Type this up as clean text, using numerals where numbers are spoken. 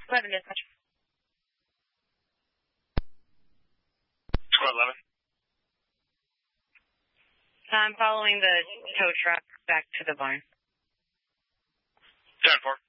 11 dispatch. Squad 11. I'm following the tow truck back to the barn. 10-4.